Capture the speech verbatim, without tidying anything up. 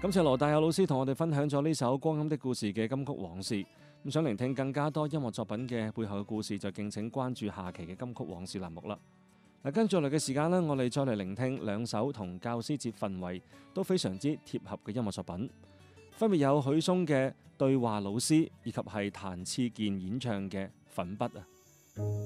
感謝羅大佑老師同我哋分享咗呢首《光陰的故事》嘅金曲往事。咁想聆聽更加多音樂作品嘅背後嘅故事，就敬請關注下期嘅金曲往事欄目啦。嗱，跟住落嚟嘅時間呢，我哋再嚟聆聽兩首同教師節氛圍都非常之貼合嘅音樂作品，分別有許嵩嘅《對話老師》以及係譚志健演唱嘅《粉筆》啊。